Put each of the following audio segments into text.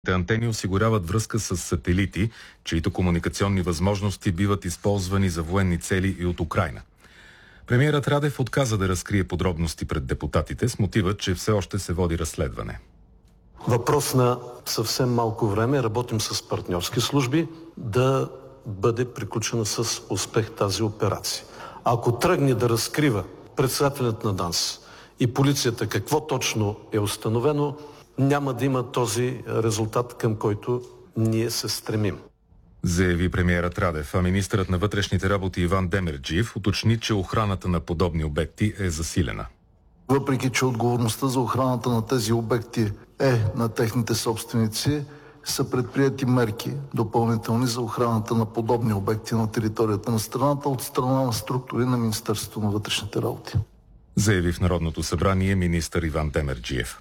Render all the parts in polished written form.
Антени осигуряват връзка с сателити, чието комуникационни възможности биват използвани за военни цели и от Украйна. Премиерът Радев отказа да разкрие подробности пред депутатите с мотива, че все още се води разследване. Въпрос на съвсем малко време, работим с партньорски служби, да бъде приключена с успех тази операция. Ако тръгне да разкрива председателят на ДАНС и полицията какво точно е установено, няма да има този резултат, към който ние се стремим. Заяви премиерът Радев, а министърът на вътрешните работи Иван Демерджиев уточни, че охраната на подобни обекти е засилена. Въпреки че отговорността за охраната на тези обекти е на техните собственици, са предприети мерки допълнителни за охраната на подобни обекти на територията на страната от страна на структури на Министерството на вътрешните работи. Заяви в Народното събрание министър Иван Демерджиев.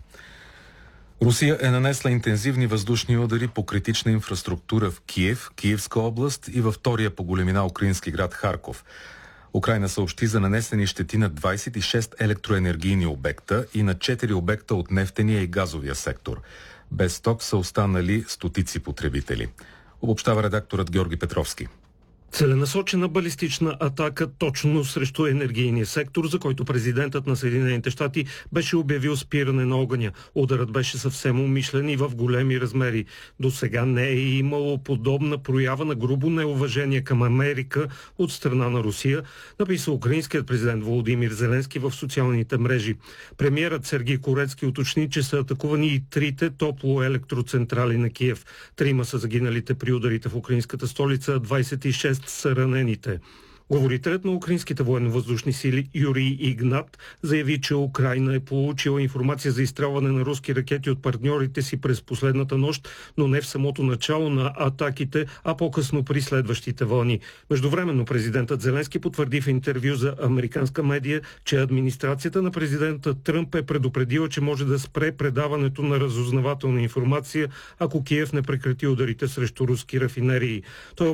Русия е нанесла интензивни въздушни удари по критична инфраструктура в Киев, Киевска област и във втория по големина украински град Харков. Украйна съобщи за нанесени щети на 26 електроенергийни обекта и на 4 обекта от нефтения и газовия сектор. Без ток са останали стотици потребители. Обобщава редакторът Георги Петровски. Целенасочена балистична атака точно срещу енергийния сектор, за който президентът на Съединените щати беше обявил спиране на огъня. Ударът беше съвсем умишлен и в големи размери. До сега не е имало подобна проява на грубо неуважение към Америка от страна на Русия, написа украинският президент Володимир Зеленски в социалните мрежи. Премиерът Сергей Корецки уточни, че са атакувани и 3 топлоелектроцентрали на Киев. 3 са загиналите при ударите в украинската столица, 26 са ранените. Говорителят на украинските военно-въздушни сили Юрий Игнат заяви, че Украйна е получила информация за изстрелване на руски ракети от партньорите си през последната нощ, но не в самото начало на атаките, а по-късно при следващите вълни. Междувременно президентът Зеленски потвърди в интервю за американска медия, че администрацията на президента Тръмп е предупредила, че може да спре предаването на разузнавателна информация, ако Киев не прекрати ударите срещу руски рафинерии. Той